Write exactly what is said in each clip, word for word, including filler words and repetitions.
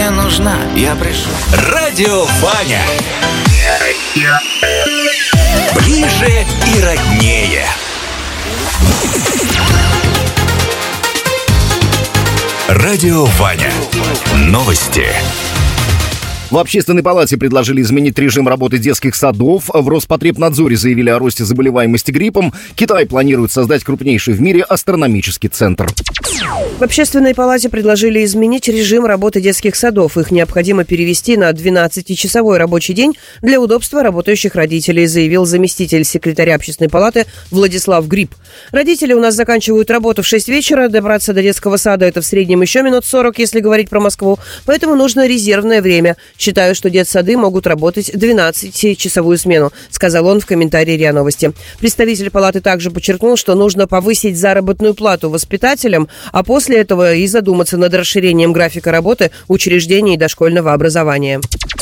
мне нужна, я пришлю. Радио Ваня. Ближе и роднее. Радио Ваня. Новости. В Общественной палате предложили изменить режим работы детских садов. В Роспотребнадзоре заявили о росте заболеваемости гриппом. Китай планирует создать крупнейший в мире астрономический центр. В Общественной палате предложили изменить режим работы детских садов. Их необходимо перевести на двенадцатичасовой рабочий день для удобства работающих родителей, заявил заместитель секретаря Общественной палаты Владислав Гриб. Родители у нас заканчивают работу в шесть вечера. Добраться до детского сада – это в среднем еще минут сорок, если говорить про Москву. Поэтому нужно резервное время. Считаю, что детсады могут работать двенадцатичасовую смену, сказал он в комментарии РИА Новости. Представитель палаты также подчеркнул, что нужно повысить заработную плату воспитателям, а после этого и задуматься над расширением графика работы учреждений дошкольного образования.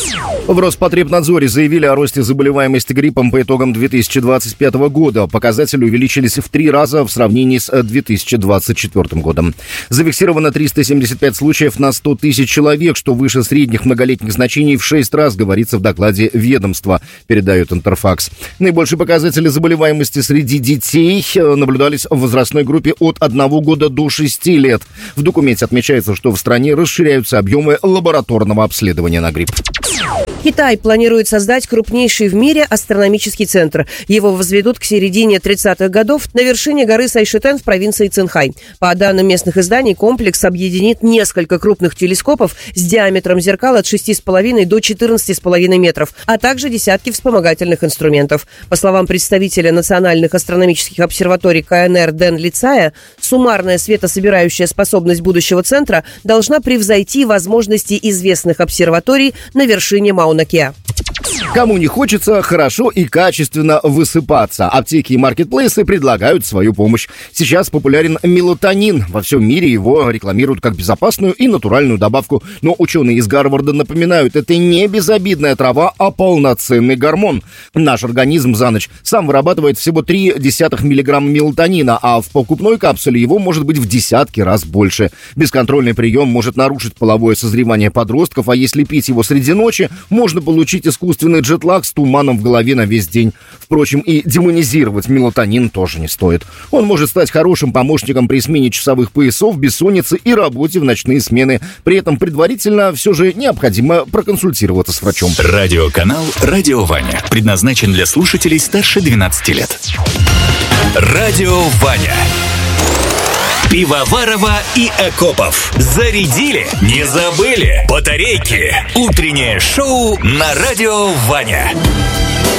В Роспотребнадзоре заявили о росте заболеваемости гриппом по итогам две тысячи двадцать пятого года. Показатели увеличились в три раза в сравнении с две тысячи двадцать четвёртым годом. Зафиксировано триста семьдесят пять случаев на сто тысяч человек, что выше средних многолетних значений в шесть раз, говорится в докладе ведомства, передает Интерфакс. Наибольшие показатели заболеваемости среди детей наблюдались в возрастной группе от одного года до шести лет. В документе отмечается, что в стране расширяются объемы лабораторного обследования на грипп. Китай планирует создать крупнейший в мире астрономический центр. Его возведут к середине тридцатых годов на вершине горы Сайшитен в провинции Цинхай. По данным местных изданий, комплекс объединит несколько крупных телескопов с диаметром зеркал от шести с половиной до четырнадцати с половиной метров, а также десятки вспомогательных инструментов. По словам представителя национальных астрономических обсерваторий КНР Дэн Лицая, суммарная светособирающая способность будущего центра должна превзойти возможности известных обсерваторий на вершине Мауна-Кеа. Кому не хочется хорошо и качественно высыпаться, аптеки и маркетплейсы предлагают свою помощь. Сейчас популярен мелатонин. Во всем мире его рекламируют как безопасную и натуральную добавку. Но ученые из Гарварда напоминают, это не безобидная трава, а полноценный гормон. Наш организм за ночь сам вырабатывает всего три десятых миллиграмма мелатонина, а в покупной капсуле его может быть в десятки раз больше. Бесконтрольный прием может нарушить половое созревание подростков, а если пить его среди ночи, можно получить искусственный джетлаг с туманом в голове на весь день. Впрочем, и демонизировать мелатонин тоже не стоит. Он может стать хорошим помощником при смене часовых поясов, бессоннице и работе в ночные смены. При этом предварительно все же необходимо проконсультироваться с врачом. Радиоканал «Радио Ваня» предназначен для слушателей старше двенадцати лет. Радио Ваня. Пивоварова и Акопов. Зарядили? Не забыли? Батарейки. Утреннее шоу на Радио Ваня.